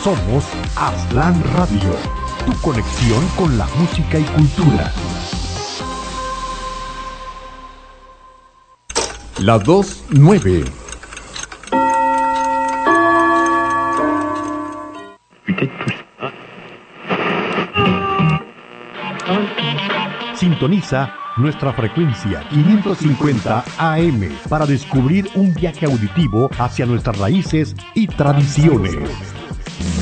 Somos Aztlán Radio, tu conexión con la música y cultura. La 2-9. Sintoniza nuestra frecuencia 550 AM para descubrir un viaje auditivo hacia nuestras raíces y tradiciones.